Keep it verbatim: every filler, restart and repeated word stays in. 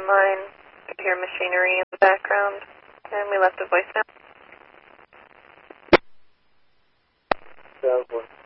line. I hear machinery in the background, and we left a voicemail. That was